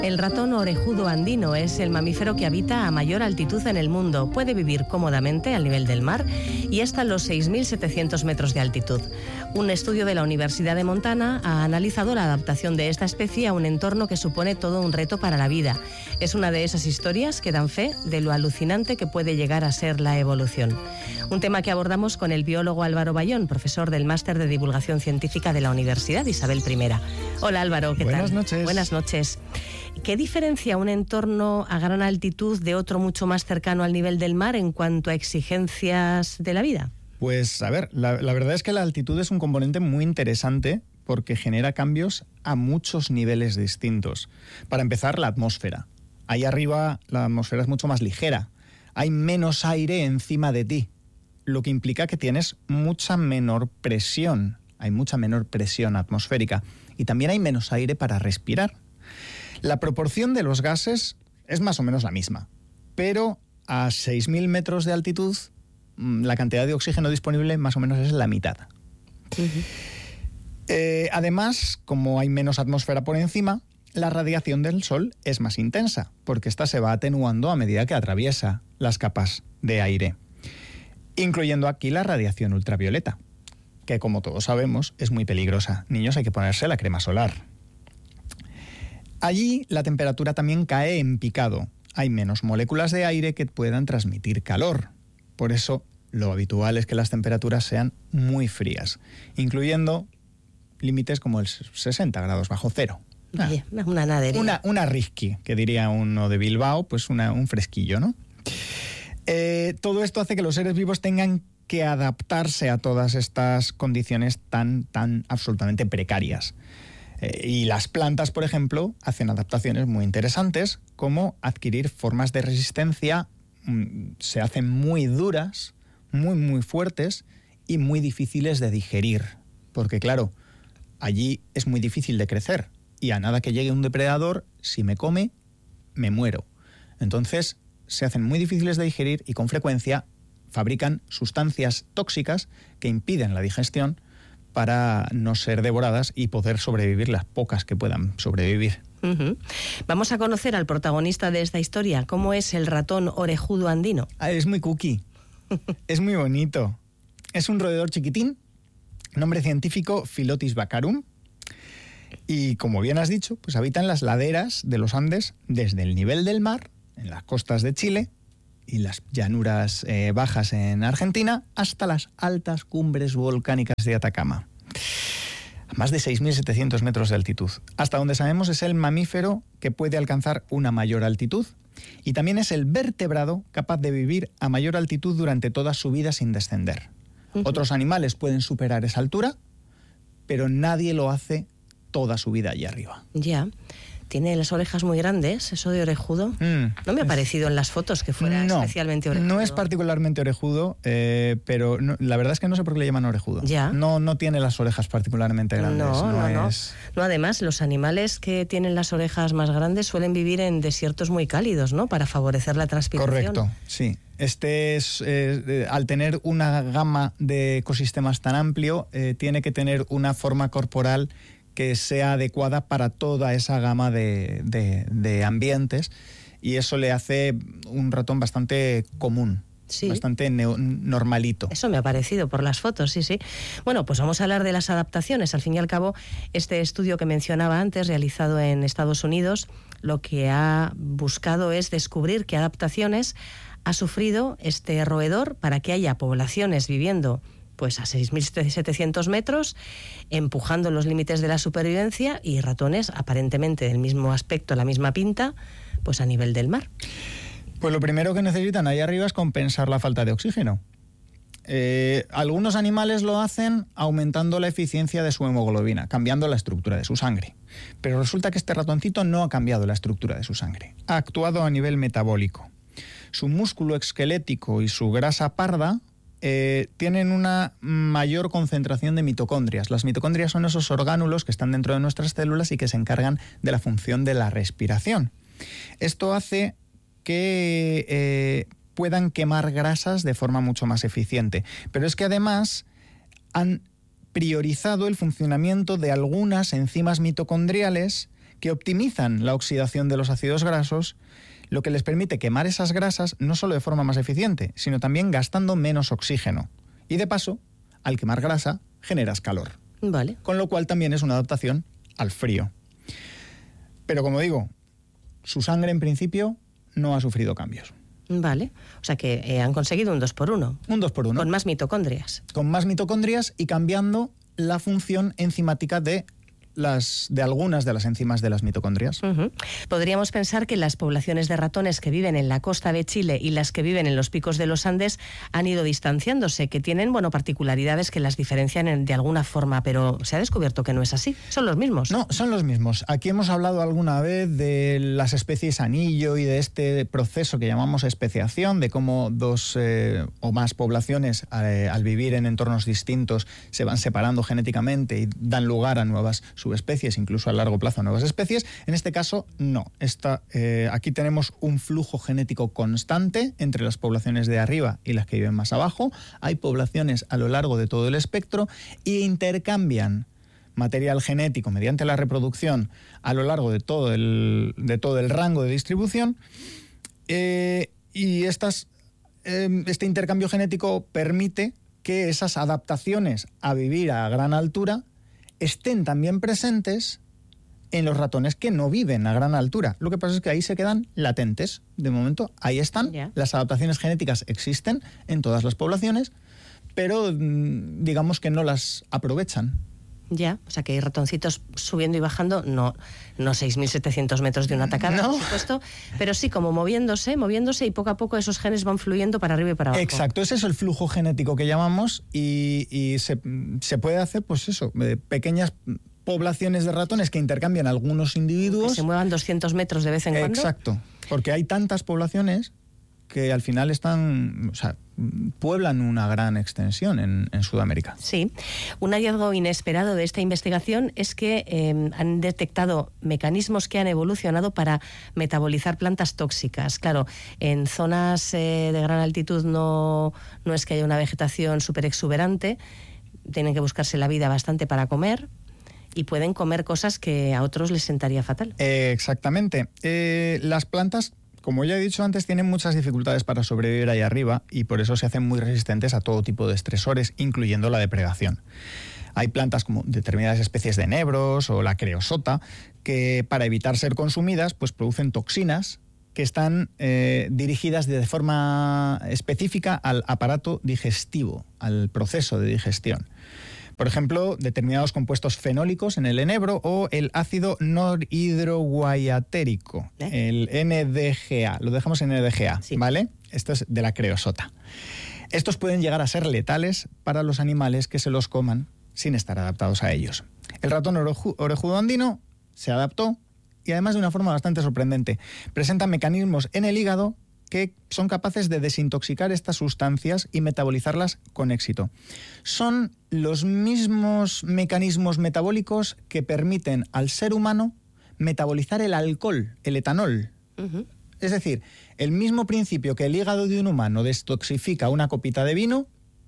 El ratón orejudo andino es el mamífero que habita a mayor altitud en el mundo. Puede vivir cómodamente al nivel del mar y hasta los 6.700 metros de altitud. Un estudio de la Universidad de Montana ha analizado la adaptación de esta especie a un entorno que supone todo un reto para la vida. Es una de esas historias que dan fe de lo alucinante que puede llegar a ser la evolución. Un tema que abordamos con el biólogo Álvaro Bayón, profesor del Máster de Divulgación Científica de la Universidad Isabel I. Hola Álvaro, ¿qué tal? Buenas noches. Buenas noches. ¿Qué diferencia un entorno a gran altitud de otro mucho más cercano al nivel del mar en cuanto a exigencias de la vida? Pues a ver, la verdad es que la altitud es un componente muy interesante porque genera cambios a muchos niveles distintos. Para empezar, la atmósfera. Ahí arriba la atmósfera es mucho más ligera. Hay menos aire encima de ti, lo que implica que tienes mucha menor presión. Hay mucha menor presión atmosférica y también hay menos aire para respirar. La proporción de los gases es más o menos la misma, pero a 6.000 metros de altitud la cantidad de oxígeno disponible más o menos es la mitad. Además, como hay menos atmósfera por encima, la radiación del Sol es más intensa, porque esta se va atenuando a medida que atraviesa las capas de aire, incluyendo aquí la radiación ultravioleta, que como todos sabemos es muy peligrosa. Niños, hay que ponerse la crema solar. Allí la temperatura también cae en picado. Hay menos moléculas de aire que puedan transmitir calor. Por eso lo habitual es que las temperaturas sean muy frías, incluyendo límites como el 60 grados bajo cero. Una nadería. Una risqui, que diría uno de Bilbao, pues un fresquillo, ¿no? Todo esto hace que los seres vivos tengan que adaptarse a todas estas condiciones tan absolutamente precarias. Y las plantas, por ejemplo, hacen adaptaciones muy interesantes, como adquirir formas de resistencia, se hacen muy duras, muy fuertes y muy difíciles de digerir. Porque claro, allí es muy difícil de crecer y a nada que llegue un depredador, si me come, me muero. Entonces se hacen muy difíciles de digerir y con frecuencia fabrican sustancias tóxicas que impiden la digestión para no ser devoradas y poder sobrevivir las pocas que puedan sobrevivir. Vamos a conocer al protagonista de esta historia. ¿Cómo es el ratón orejudo andino? Es muy cookie. Es muy bonito. Es un roedor chiquitín, nombre científico Phyllotis bacarum, y como bien has dicho, pues habita en las laderas de los Andes desde el nivel del mar, en las costas de Chile y las llanuras bajas en Argentina, hasta las altas cumbres volcánicas de Atacama, a más de 6.700 metros de altitud. Hasta donde sabemos es el mamífero que puede alcanzar una mayor altitud y también es el vertebrado capaz de vivir a mayor altitud durante toda su vida sin descender. Otros animales pueden superar esa altura, pero nadie lo hace toda su vida allí arriba. Ya. Tiene las orejas muy grandes, eso de orejudo. No me ha parecido en las fotos que fuera especialmente orejudo. No es particularmente orejudo, pero la verdad es que no sé por qué le llaman orejudo. Ya. No tiene las orejas particularmente grandes. No, además, los animales que tienen las orejas más grandes suelen vivir en desiertos muy cálidos, ¿no? Para favorecer la transpiración. Correcto, sí. Este es, al tener una gama de ecosistemas tan amplio, tiene que tener una forma corporal que sea adecuada para toda esa gama de ambientes, y eso le hace un ratón bastante común. Sí. Bastante normalito. Eso me ha parecido por las fotos, sí. Bueno, pues vamos a hablar de las adaptaciones. Al fin y al cabo, este estudio que mencionaba antes, realizado en Estados Unidos, lo que ha buscado es descubrir qué adaptaciones ha sufrido este roedor para que haya poblaciones viviendo pues a 6.700 metros, empujando los límites de la supervivencia, y ratones aparentemente del mismo aspecto, la misma pinta, pues a nivel del mar. Pues lo primero que necesitan ahí arriba es compensar la falta de oxígeno. Algunos animales lo hacen aumentando la eficiencia de su hemoglobina, cambiando la estructura de su sangre. Pero resulta que este ratoncito no ha cambiado la estructura de su sangre, ha actuado a nivel metabólico. Su músculo esquelético y su grasa parda tienen una mayor concentración de mitocondrias. Las mitocondrias son esos orgánulos que están dentro de nuestras células y que se encargan de la función de la respiración. Esto hace que puedan quemar grasas de forma mucho más eficiente. Pero es que además han priorizado el funcionamiento de algunas enzimas mitocondriales que optimizan la oxidación de los ácidos grasos, lo que les permite quemar esas grasas no solo de forma más eficiente, sino también gastando menos oxígeno. Y de paso, al quemar grasa, generas calor. Vale. Con lo cual también es una adaptación al frío. Pero como digo, su sangre en principio no ha sufrido cambios. Vale. O sea que han conseguido un 2x1. Un 2x1. Con más mitocondrias. Con más mitocondrias y cambiando la función enzimática de algunas de las enzimas de las mitocondrias. Uh-huh. Podríamos pensar que las poblaciones de ratones que viven en la costa de Chile y las que viven en los picos de los Andes han ido distanciándose, que tienen, particularidades que las diferencian de alguna forma, pero se ha descubierto que no es así. ¿Son los mismos? No, son los mismos. Aquí hemos hablado alguna vez de las especies anillo y de este proceso que llamamos especiación, de cómo dos o más poblaciones al vivir en entornos distintos se van separando genéticamente y dan lugar a nuevas subespecies, incluso a largo plazo nuevas especies. En este caso, no. Aquí tenemos un flujo genético constante entre las poblaciones de arriba y las que viven más abajo. Hay poblaciones a lo largo de todo el espectro e intercambian material genético mediante la reproducción a lo largo de todo el rango de distribución. Y este intercambio genético permite que esas adaptaciones a vivir a gran altura estén también presentes en los ratones que no viven a gran altura. Lo que pasa es que ahí se quedan latentes. De momento, ahí están. Yeah. Las adaptaciones genéticas existen en todas las poblaciones, pero digamos que no las aprovechan. Ya, o sea que hay ratoncitos subiendo y bajando, no 6.700 metros de una tacada, no, por supuesto, pero sí como moviéndose y poco a poco esos genes van fluyendo para arriba y para abajo. Exacto, ese es el flujo genético que llamamos y se puede hacer, pues eso, pequeñas poblaciones de ratones que intercambian algunos individuos. Que se muevan 200 metros de vez en cuando. Exacto, porque hay tantas poblaciones que al final pueblan una gran extensión en Sudamérica. Sí. Un hallazgo inesperado de esta investigación es que han detectado mecanismos que han evolucionado para metabolizar plantas tóxicas. Claro, en zonas de gran altitud no es que haya una vegetación súper exuberante, tienen que buscarse la vida bastante para comer y pueden comer cosas que a otros les sentaría fatal. Exactamente. Las plantas, como ya he dicho antes, tienen muchas dificultades para sobrevivir ahí arriba y por eso se hacen muy resistentes a todo tipo de estresores, incluyendo la depredación. Hay plantas como determinadas especies de enebros o la creosota que, para evitar ser consumidas, pues producen toxinas que están dirigidas de forma específica al aparato digestivo, al proceso de digestión. Por ejemplo, determinados compuestos fenólicos en el enebro o el ácido norhidroguaiatérico, el NDGA. Lo dejamos en NDGA, sí. ¿Vale? Esto es de la creosota. Estos pueden llegar a ser letales para los animales que se los coman sin estar adaptados a ellos. El ratón orejudo andino se adaptó y además de una forma bastante sorprendente. Presenta mecanismos en el hígado que son capaces de desintoxicar estas sustancias y metabolizarlas con éxito. Son los mismos mecanismos metabólicos que permiten al ser humano metabolizar el alcohol, el etanol. Uh-huh. Es decir, el mismo principio que el hígado de un humano detoxifica una copita de vino,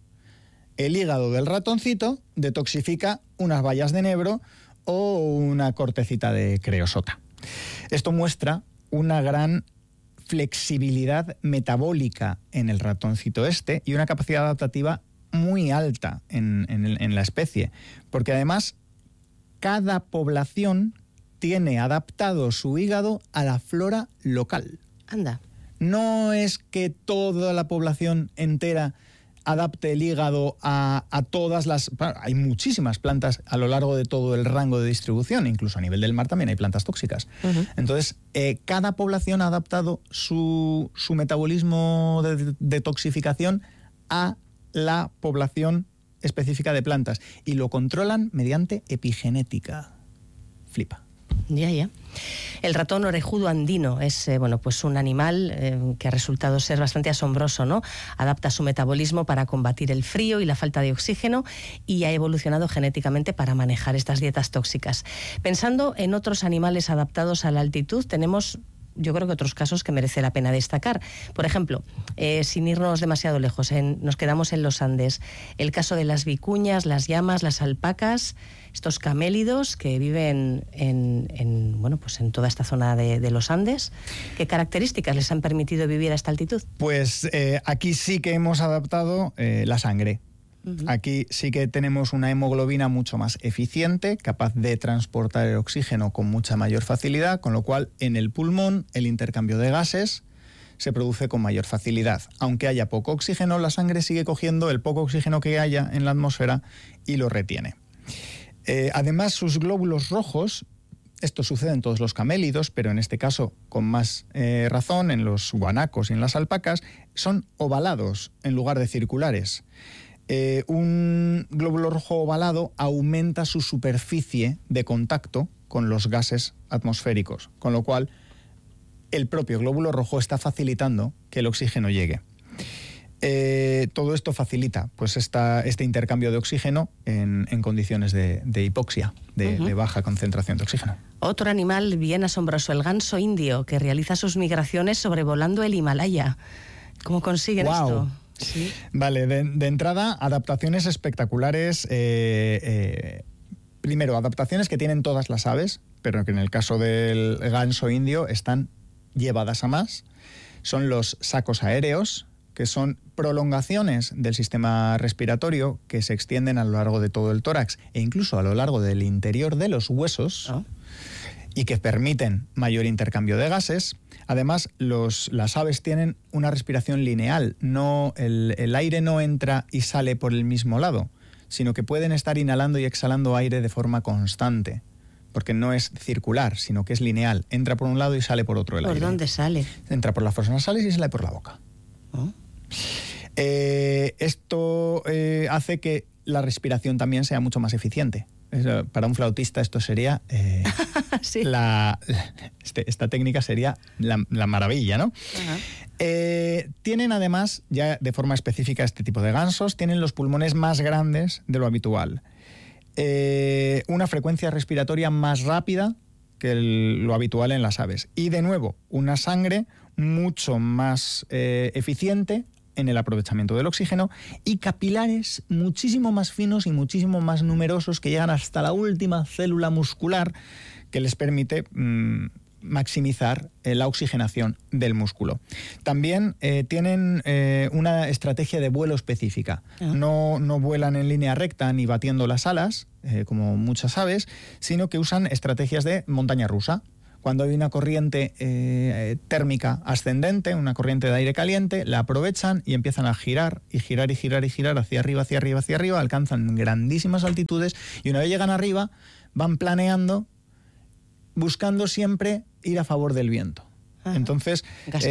el hígado del ratoncito detoxifica unas bayas de enebro o una cortecita de creosota. Esto muestra una gran flexibilidad metabólica en el ratoncito y una capacidad adaptativa muy alta en la especie, porque además cada población tiene adaptado su hígado a la flora local. Anda. No es que toda la población entera adapte el hígado a todas las... Hay muchísimas plantas a lo largo de todo el rango de distribución, incluso a nivel del mar también hay plantas tóxicas. Uh-huh. Entonces, cada población ha adaptado su metabolismo de detoxificación a la población específica de plantas y lo controlan mediante epigenética. Flipa. Ya. El ratón orejudo andino es pues un animal que ha resultado ser bastante asombroso, ¿no? Adapta su metabolismo para combatir el frío y la falta de oxígeno y ha evolucionado genéticamente para manejar estas dietas tóxicas. Pensando en otros animales adaptados a la altitud, tenemos yo creo que otros casos que merece la pena destacar. Por ejemplo, sin irnos demasiado lejos, nos quedamos en los Andes. El caso de las vicuñas, las llamas, las alpacas, estos camélidos que viven en toda esta zona de los Andes. ¿Qué características les han permitido vivir a esta altitud? Pues aquí sí que hemos adaptado la sangre. Aquí sí que tenemos una hemoglobina mucho más eficiente, capaz de transportar el oxígeno con mucha mayor facilidad, con lo cual en el pulmón el intercambio de gases se produce con mayor facilidad. Aunque haya poco oxígeno, la sangre sigue cogiendo el poco oxígeno que haya en la atmósfera y lo retiene. Además, sus glóbulos rojos, esto sucede en todos los camélidos, pero en este caso con más razón en los guanacos y en las alpacas, son ovalados en lugar de circulares. Un glóbulo rojo ovalado aumenta su superficie de contacto con los gases atmosféricos, con lo cual el propio glóbulo rojo está facilitando que el oxígeno llegue. Todo esto facilita pues este intercambio de oxígeno en condiciones de hipoxia, de baja concentración de oxígeno. Otro animal bien asombroso, el ganso indio, que realiza sus migraciones sobrevolando el Himalaya. ¿Cómo consiguen esto? Sí. Vale, de entrada, adaptaciones espectaculares. Primero, adaptaciones que tienen todas las aves, pero que en el caso del ganso indio están llevadas a más. Son los sacos aéreos, que son prolongaciones del sistema respiratorio que se extienden a lo largo de todo el tórax e incluso a lo largo del interior de los huesos y que permiten mayor intercambio de gases. Además, las aves tienen una respiración lineal. El aire no entra y sale por el mismo lado, sino que pueden estar inhalando y exhalando aire de forma constante, porque no es circular, sino que es lineal. Entra por un lado y sale por otro el aire. ¿Por dónde sale? Entra por las fosas nasales y sale por la boca. Esto hace que la respiración también sea mucho más eficiente. Para un flautista esto sería sí. Esta técnica sería la maravilla, ¿no? Tienen además, ya de forma específica este tipo de gansos, tienen los pulmones más grandes de lo habitual, una frecuencia respiratoria más rápida que lo habitual en las aves y de nuevo una sangre mucho más eficiente en el aprovechamiento del oxígeno y capilares muchísimo más finos y muchísimo más numerosos que llegan hasta la última célula muscular que les permite maximizar la oxigenación del músculo. También tienen una estrategia de vuelo específica. No vuelan en línea recta ni batiendo las alas, como muchas aves, sino que usan estrategias de montaña rusa. Cuando hay una corriente térmica ascendente, una corriente de aire caliente, la aprovechan y empiezan a girar y girar y girar y girar hacia arriba, hacia arriba, hacia arriba, alcanzan grandísimas altitudes y una vez llegan arriba van planeando, buscando siempre ir a favor del viento. Entonces,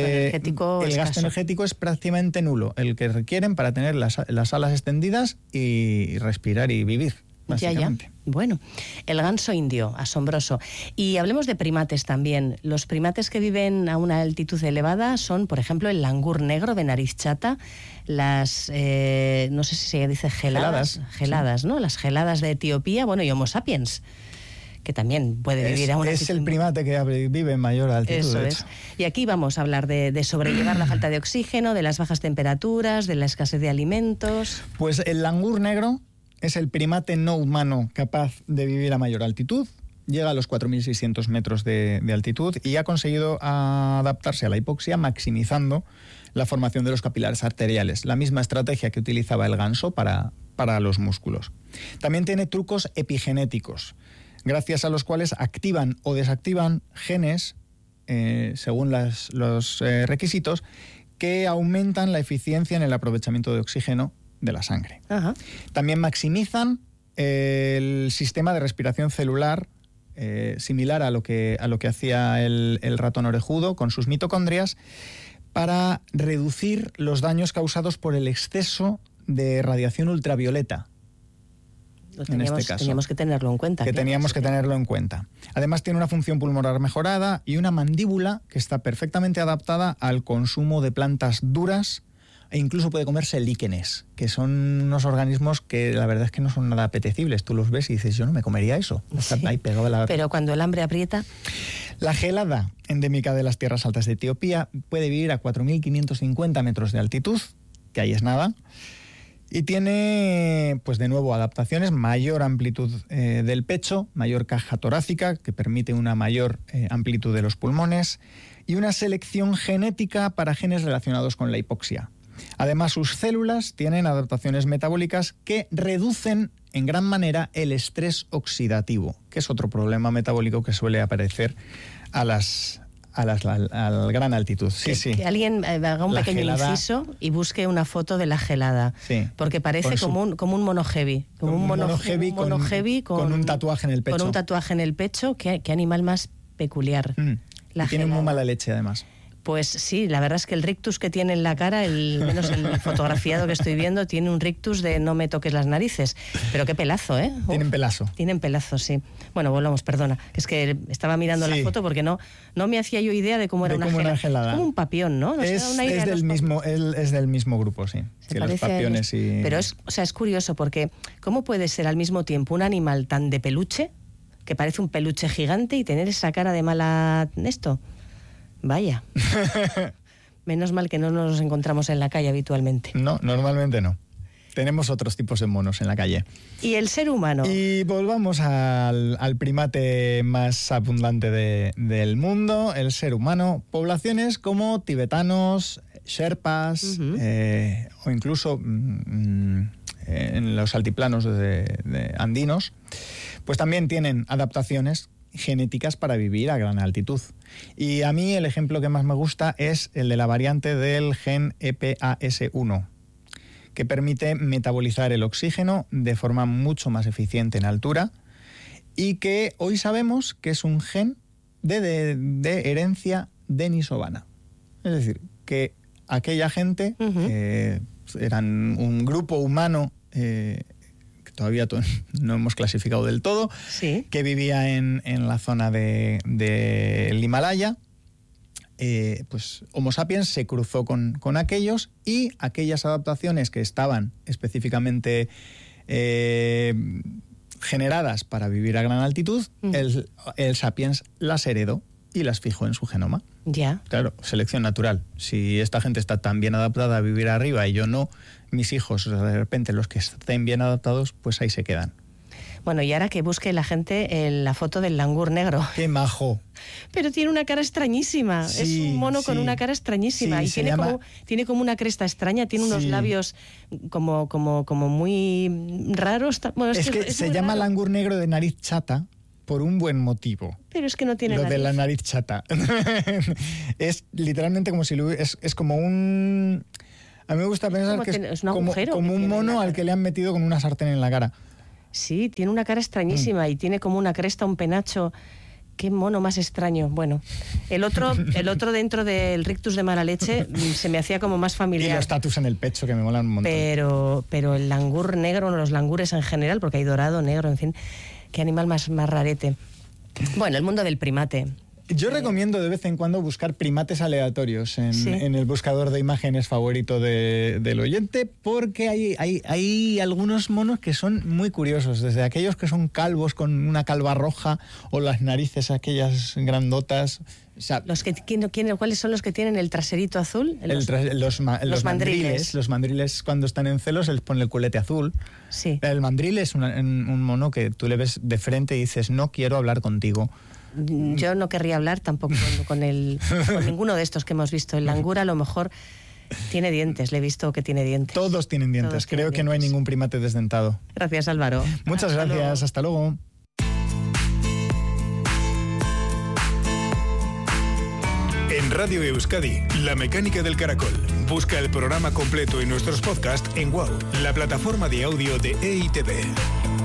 el gasto energético es prácticamente nulo, el que requieren para tener las alas extendidas y respirar y vivir. Ya. Bueno, el ganso indio, asombroso. Y hablemos de primates también. Los primates que viven a una altitud elevada son, por ejemplo, el langur negro de nariz chata, las, no sé si se dice geladas, sí. ¿No? Las geladas de Etiopía, bueno, y Homo sapiens, que también puede vivir a una altitud. Es el primate que vive en mayor altitud. Eso es. Y aquí vamos a hablar de sobrellevar la falta de oxígeno, de las bajas temperaturas, de la escasez de alimentos. Pues el langur negro es el primate no humano capaz de vivir a mayor altitud. Llega a los 4.600 metros de altitud y ha conseguido adaptarse a la hipoxia maximizando la formación de los capilares arteriales. La misma estrategia que utilizaba el ganso para los músculos. También tiene trucos epigenéticos, gracias a los cuales activan o desactivan genes, según los requisitos, que aumentan la eficiencia en el aprovechamiento de oxígeno de la sangre. También maximizan el sistema de respiración celular, similar a lo que hacía el ratón orejudo con sus mitocondrias, para reducir los daños causados por el exceso de radiación ultravioleta. Teníamos que tenerlo en cuenta. Teníamos que tenerlo en cuenta. Además tiene una función pulmonar mejorada y una mandíbula que está perfectamente adaptada al consumo de plantas duras e incluso puede comerse líquenes, que son unos organismos que la verdad es que no son nada apetecibles. Tú los ves y dices, yo no me comería eso. Sí. Ahí pegado Pero cuando el hambre aprieta... La gelada, endémica de las tierras altas de Etiopía, puede vivir a 4.550 metros de altitud, que ahí es nada, y tiene, pues de nuevo, adaptaciones, mayor amplitud del pecho, mayor caja torácica, que permite una mayor amplitud de los pulmones, y una selección genética para genes relacionados con la hipoxia. Además, sus células tienen adaptaciones metabólicas que reducen en gran manera el estrés oxidativo, que es otro problema metabólico que suele aparecer a la gran altitud. Sí, sí. Que alguien haga un pequeño inciso y busque una foto de la gelada. Sí. Porque parece como un mono heavy. Como un mono heavy con un tatuaje en el pecho. Con un tatuaje en el pecho. Qué animal más peculiar. Y tiene muy mala leche, además. Pues sí, la verdad es que el rictus que tiene en la cara, menos el fotografiado que estoy viendo, tiene un rictus de no me toques las narices. Pero qué pelazo, ¿eh? Tienen pelazo. Tienen pelazo, sí. Bueno, volvamos, perdona. Es que estaba mirando la foto porque no me hacía yo idea de cómo era una gelada. Es como un papión, ¿no? Es del mismo grupo, sí. Se parece los papiones Pero es curioso porque ¿cómo puede ser al mismo tiempo un animal tan de peluche, que parece un peluche gigante, y tener esa cara de mala esto? Vaya. Menos mal que no nos encontramos en la calle habitualmente. No, normalmente no. Tenemos otros tipos de monos en la calle. ¿Y el ser humano? Y volvamos al primate más abundante del mundo, el ser humano. Poblaciones como tibetanos, sherpas, o incluso en los altiplanos de andinos, pues también tienen adaptaciones genéticas para vivir a gran altitud. Y a mí el ejemplo que más me gusta es el de la variante del gen EPAS1, que permite metabolizar el oxígeno de forma mucho más eficiente en altura, y que hoy sabemos que es un gen de herencia denisovana. Es decir, que aquella gente eran un grupo humano que todavía no hemos clasificado del todo, sí, que vivía en la zona del Himalaya. Pues Homo sapiens se cruzó con aquellos, y aquellas adaptaciones que estaban específicamente generadas para vivir a gran altitud, el sapiens las heredó y las fijó en su genoma. Ya. Claro, selección natural. Si esta gente está tan bien adaptada a vivir arriba y yo no, mis hijos, de repente los que estén bien adaptados, pues ahí se quedan. Bueno, y ahora que busque la gente la foto del langur negro. ¡Qué majo! Pero tiene una cara extrañísima. Sí, es un mono con una cara extrañísima. Sí, y tiene como una cresta extraña, tiene unos labios como muy raros. Bueno, es que se llama langur negro de nariz chata por un buen motivo. Pero es que no tiene nariz. Lo de la nariz chata. Es literalmente como si es como un... A mí me gusta pensar que es como un mono al que le han metido con una sartén en la cara. Sí, tiene una cara extrañísima y tiene como una cresta, un penacho. Qué mono más extraño. Bueno, el otro dentro del rictus de mala leche se me hacía como más familiar. Y los tatus en el pecho, que me molan un montón. Pero el langur negro, los langures en general, porque hay dorado, negro, en fin, qué animal más rarete. Bueno, el mundo del primate. Yo recomiendo de vez en cuando buscar primates aleatorios en el buscador de imágenes favorito del oyente, porque hay algunos monos que son muy curiosos, desde aquellos que son calvos con una calva roja, o las narices aquellas grandotas. O sea, ¿cuáles son los que tienen el traserito azul? Los mandriles. Los mandriles, cuando están en celo, se les pone el culete azul. Sí. El mandril es un mono que tú le ves de frente y dices, no quiero hablar contigo. Yo no querría hablar tampoco con ninguno de estos que hemos visto. El langur a lo mejor tiene dientes, le he visto que tiene dientes. Todos tienen dientes. Creo que no hay ningún primate desdentado. Gracias, Álvaro. Muchas gracias. Hasta luego. En Radio Euskadi, La Mecánica del Caracol. Busca el programa completo y nuestros podcasts en WOW, la plataforma de audio de EITV.